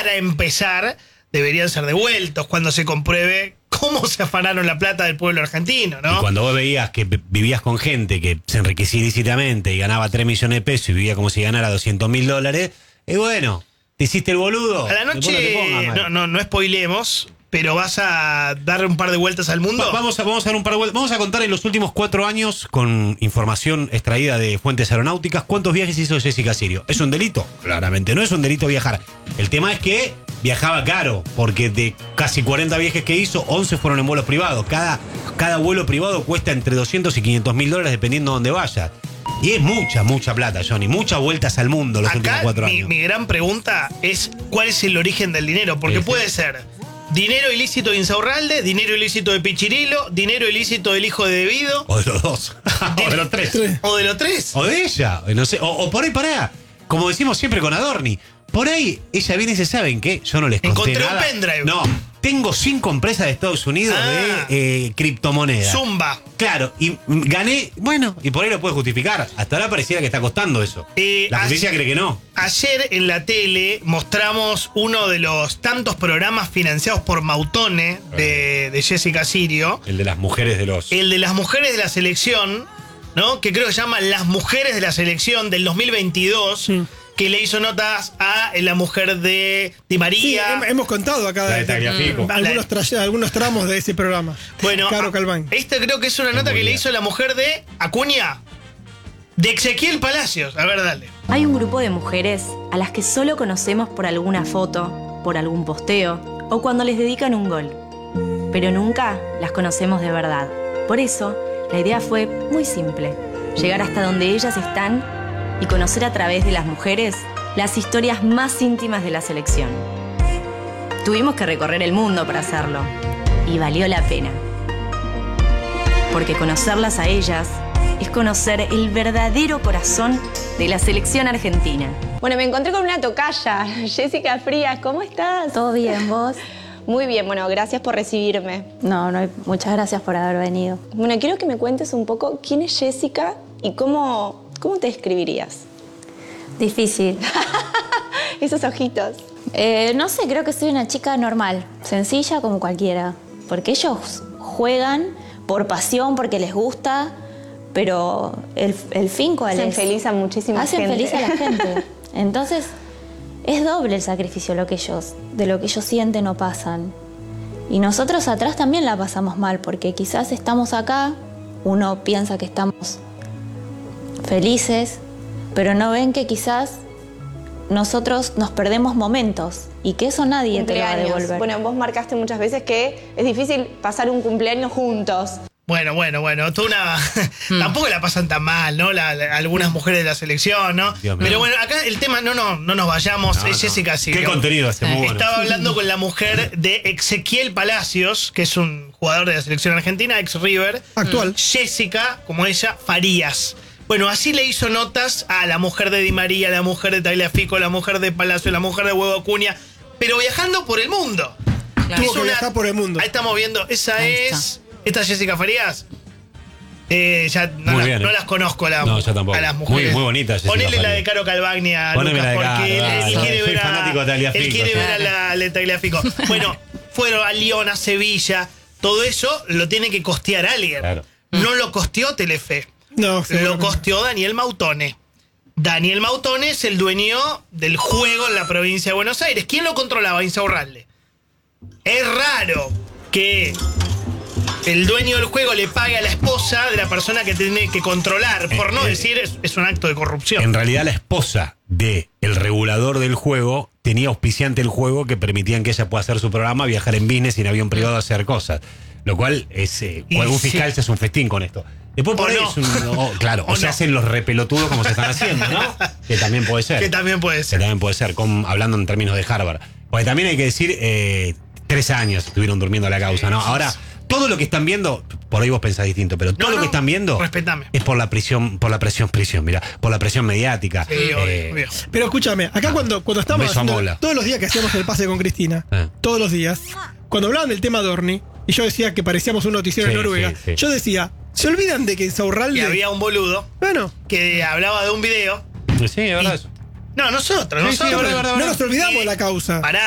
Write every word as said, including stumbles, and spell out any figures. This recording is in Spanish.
para empezar, deberían ser devueltos cuando se compruebe cómo se afanaron la plata del pueblo argentino, ¿no? Y cuando vos veías que vivías con gente que se enriquecía ilícitamente y ganaba tres millones de pesos y vivía como si ganara doscientos mil dólares, y bueno, te hiciste el boludo. A la noche, no, no, no spoilemos, pero vas a dar un par de vueltas al mundo. Va, vamos, a, vamos a dar un par de vueltas. Vamos a contar en los últimos cuatro años, con información extraída de fuentes aeronáuticas, cuántos viajes hizo Jessica Sirio. ¿Es un delito? Claramente no es un delito viajar. El tema es que viajaba caro, porque de casi cuarenta viajes que hizo, once fueron en vuelos privados. Cada, cada vuelo privado cuesta entre doscientos y quinientos mil dólares dependiendo de dónde vayas. Y es mucha, mucha plata, Johnny. Muchas vueltas al mundo los Acá, últimos cuatro mi, años. mi gran pregunta es ¿cuál es el origen del dinero? Porque Sí, sí. puede ser dinero ilícito de Insaurralde, dinero ilícito de Pichirilo, dinero ilícito del hijo de Debido. O de los dos. O de los tres. O de los tres. O de ella. No sé. O, o por ahí, pará. Como decimos siempre con Adorni. Por ahí, ella viene y dice, ¿saben qué? Yo no les conté Encontré nada. un pendrive. No, tengo cinco empresas de Estados Unidos Ah. de eh, criptomonedas. Zumba. Claro, y mm, gané, bueno, y por ahí lo puede justificar. Hasta ahora pareciera que está costando eso. Eh, La justicia as- cree que no. Ayer en la tele mostramos uno de los tantos programas financiados por Mautone de, de Jessica Sirio, El de las mujeres de los... el de las mujeres de la selección, ¿no? Que creo que se llama Las Mujeres de la Selección del dos mil veintidós, Sí. que le hizo notas a la mujer de Di Sí, María. hem- hemos contado acá La de de- Tagliafico. mm, algunos, tra- algunos tramos de ese programa. Bueno, Caro a- Calván. esta creo que es una nota muy que le bien. hizo la mujer de Acuña, de Ezequiel Palacios. A ver, dale. Hay un grupo de mujeres a las que solo conocemos por alguna foto, por algún posteo o cuando les dedican un gol. Pero nunca las conocemos de verdad. Por eso, la idea fue muy simple. Llegar hasta donde ellas están y conocer a través de las mujeres las historias más íntimas de la selección. Tuvimos que recorrer el mundo para hacerlo. Y valió la pena. Porque conocerlas a ellas es conocer el verdadero corazón de la selección argentina. Bueno, me encontré con una tocaya, Jessica Frías, ¿cómo estás? ¿Todo bien, vos? Muy bien, bueno, gracias por recibirme. No, no, muchas gracias por haber venido. Bueno, quiero que me cuentes un poco quién es Jessica y cómo, cómo te describirías. Difícil. Esos ojitos. Eh, no sé, creo que soy una chica normal, sencilla como cualquiera. Porque ellos juegan por pasión, porque les gusta, pero el, el fin cuál Hacen es. feliz a muchísima Hacen gente. feliz a la gente. Entonces, es doble el sacrificio lo que ellos, de lo que ellos sienten o pasan. Y nosotros atrás también la pasamos mal, porque quizás estamos acá, uno piensa que estamos felices, pero no ven que quizás nosotros nos perdemos momentos y que eso nadie te lo va a Cumpleaños. devolver. Bueno, vos marcaste muchas veces que es difícil pasar un cumpleaños juntos. Bueno, bueno, bueno, toda una... Tampoco la pasan tan mal, ¿no? La- la- algunas mujeres de la selección, ¿no? Dios mío. Pero bueno, acá el tema, no, no, no nos vayamos, No, es no. Jessica Sirio. Qué contenido hace muy bueno. Estaba hablando con la mujer de Ezequiel Palacios, que es un jugador de la selección argentina, ex River. Actual. Jessica, como ella, Farías. Bueno, así le hizo notas a la mujer de Di María, la mujer de Tagliafico, la mujer de Palacio, la mujer de Huevo Acuña, pero viajando por el mundo. Tuvo Es que una- viajar por el mundo. Ahí estamos viendo, esa Ahí es... ¿Esta es Jessica Farías? Eh, ya no, Muy las, bien, no eh. las conozco la- No, yo tampoco. a las mujeres. Muy- muy bonita Jessica Ponele la Farías. de Caro Calvagni a Poneme Lucas, la de porque Caro, él, él dale. quiere Soy ver a, fanático de Tagliafico, él quiere sí. ver a la, la de Tagliafico. Bueno, fueron a Lyon, a Sevilla, todo eso lo tiene que costear alguien. Claro. No lo costeó Telefe. No, Lo seguramente. costeó Daniel Mautone. Daniel Mautone es el dueño del juego en la provincia de Buenos Aires. ¿Quién lo controlaba? Insaurralde. Es raro que el dueño del juego le pague a la esposa de la persona que tiene que controlar. Por no Eh, eh, decir, es, es un acto de corrupción. En realidad la esposa de el regulador del juego tenía auspiciante el juego que permitían que ella pueda hacer su programa, viajar en business y en avión privado a hacer cosas. Lo cual es, eh, Y algún sí. fiscal se hace un festín con esto. Después por O ahí no. es un... o, claro, o, O se no. hacen los repelotudos como se están haciendo, ¿no? Que también puede ser. Que también puede Que ser. también puede ser, con- hablando en términos de Harvard. Porque también hay que decir, eh, tres años estuvieron durmiendo la causa, ¿no? Ahora, todo lo que están viendo, por ahí vos pensás distinto, pero todo No, lo no, que están viendo respetame. es por la prisión, por la presión, prisión, mira, por la presión mediática. Sí, obvio, Eh, obvio. Pero escúchame, acá cuando, cuando estábamos beso a haciendo- Mola. todos los días que hacíamos el pase con Cristina, Eh. todos los días, cuando hablaban del tema Dorni, y yo decía que parecíamos un noticiero Sí, en Noruega, sí, sí. yo decía, ¿se olvidan de que Y Insaurralde... había un boludo Bueno, que hablaba de un video. Sí, es verdad Y- eso. No, nosotros, Sí, sí, nosotros. es verdad, es verdad. no nos olvidamos Y- de la causa. Pará.